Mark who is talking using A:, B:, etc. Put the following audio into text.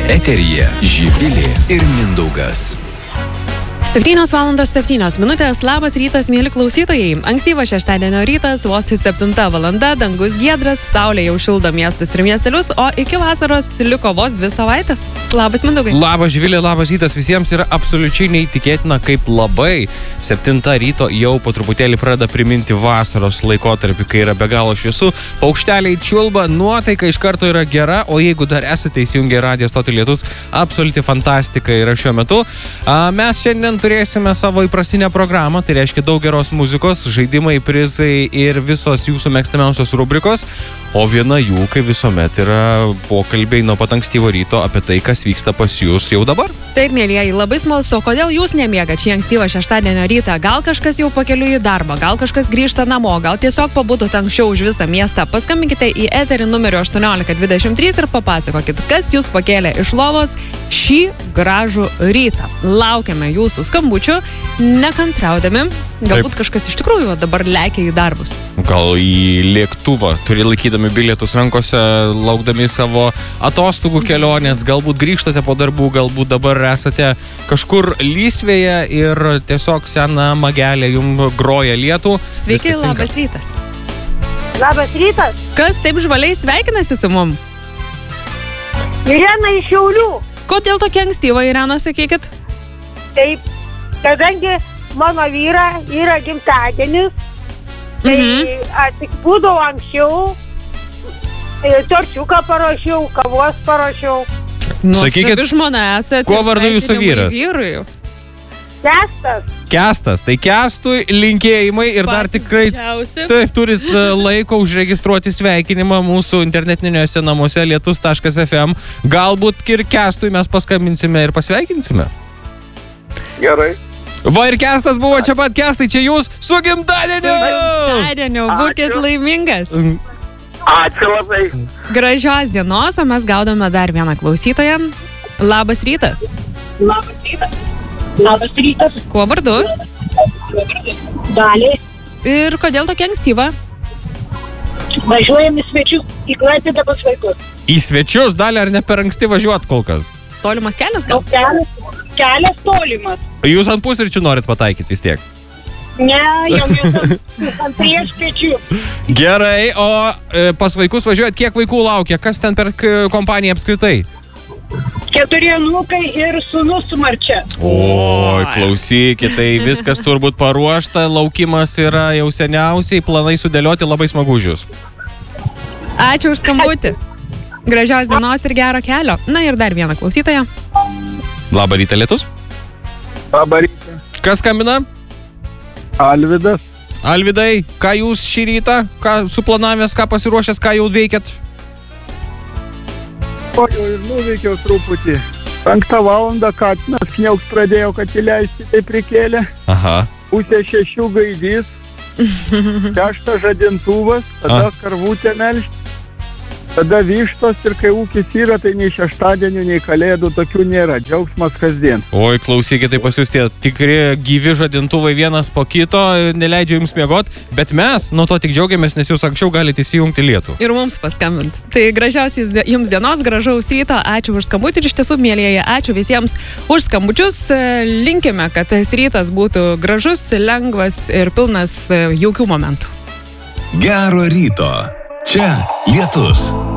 A: Eteryje Živilė ir Mindaugas.
B: 7:07. Labas rytas, mėly klausytojai. Ankstyvas šeštadienio rytas, vos 7 valanda, dangus giedras, saulė jau šildo miestus ir miestelius, o iki vasaros liko vos 2 savaitės. Labas, Mindaugai.
C: Labas, Živilė, labas rytas. Visiems yra absoliučiai neįtikėtina, kaip labai 7 ryto jau po truputėlį pradeda priminti vasaros laikotarpį, kai yra be galo šviesu, paukšteliai čiulba, nuotaika iš karto yra gera, o jeigu dar esate įsijungę radijo stotį Lietus, absoliuti fantastika yra šiuo metu. Mes šiandien turėsime savo įprastinę programą, tai reiškia daug geros muzikos, žaidimai, prizai ir visos jūsų mėgstamiausios rubrikos, o viena jų, kaip visuomet, yra pokalbiai nuo pat ankstyvo ryto apie tai, kas vyksta pas jūs jau dabar.
B: Taip, mėlyjeji, labai smalsu, kodėl jūs nemiegat šį ankstyvą šeštadienio rytą? Gal kažkas jau pakeliui į darbą, gal kažkas grįžta namo, gal tiesiog pabudot anksčiau už visą miestą. Paskambinkite į eterį numeriu 1823 ir papasakokit, kas jūs pakėlė iš lovos šį gražų rytą. Laukiame jūsų skambučių, nekantraudami. Galbūt kažkas iš tikrųjų dabar lekia į darbus.
C: Gal į lėktuvą turi laikydami bilietus rankose, laukdami savo atostogų kelionės, galbūt grįžtate po darbų, galbūt dabar esate kažkur lysvėje ir tiesiog sena magelė jums groja lietų.
B: Sveiki, labas rytas.
D: Labas rytas.
B: Kas taip žvaliai sveikinasi su mum?
D: Irena iš Šiaulių.
B: Kodėl tokia ankstyva, Irena, sakykit?
D: Taip, kadangi mano vyra yra gimtadienis, tai atsibūdau anksčiau, torčiuką parašiau, kavos parašiau.
C: Sakykit,
B: žmona esate.
C: kuo vardu jūsų vyras?
B: Vyrui.
C: Kestas. Tai Kestui linkėjimai ir dar tikrai taip turit laiko užregistruoti sveikinimą mūsų internetiniuose namuose lietus.fm. Galbūt ir Kestui mes paskambinsime ir pasveikinsime.
E: Gerai.
C: Va ir Kestas buvo čia pat. Kestai, čia jūs su gimtadieniu!
B: Gimtadieniu, būkit laimingas.
E: Ačiū labai.
B: Gražios dienos, o mes gaudome dar vieną klausytoją. Labas rytas.
D: Labas rytas. Labas rytas.
B: Kuo vardu?
D: Dalį.
B: Ir kodėl tokia ankstyva?
D: Važiuojam į svečius, į Klaipėdą pas vaikus.
C: Į svečius, Dalį, ar ne per anksti važiuot kol kas?
B: Tolimas kelias gal?
D: Kelias tolimas.
C: Jūs ant pusryčių norit pataikyti vis tiek?
D: Ne, jau ant prieš pečių.
C: Gerai, o pas vaikus važiuojat, kiek vaikų laukia? Kas ten per kompaniją apskritai?
D: 4 anūkai ir sūnus su Marčia.
C: Oi, klausykit, tai viskas turbūt paruošta, laukimas yra jau seniausiai, planai sudėlioti, labai smagu už jūs.
B: Ačiū už skambutį. Gražios dienos ir gero kelio. Na ir dar vieną klausytoją.
C: Labą rytą, Lietus.
E: Labą rytą.
C: Kas skambina?
E: Alvydas.
C: Alvydai, ką jūs šį rytą, ką suplanavęs, ką pasiruošęs, ką jau veikiat?
E: O jau ir nuveikiau truputį. 5 valandą katinas kniaukt pradėjo, kad įleisti, tai prikėlė.
C: Aha.
E: 5:30 gaidys. 6 žadintuvas, tada karvutė melžti. Tada vištos ir kai ūkis yra, tai nei šeštadienių, nei kalėdų tokių nėra. Džiaugsmas kasdien.
C: Oi, klausykit, tai pas jūs tie tikri gyvi žadintuvai vienas po kito, neleidžia jums miegot, bet mes nuo to tik džiaugiamės, nes jūs anksčiau galite įsijungti lietų.
B: Ir mums paskambint. Tai gražiausios jums dienos, gražaus ryto, ačiū už skambutį ir iš tiesų, mėlyjeji, ačiū visiems už skambučius. Linkime, kad tas rytas būtų gražus, lengvas ir pilnas jaukių momentų.
A: Gero ryto. Čia Lietus.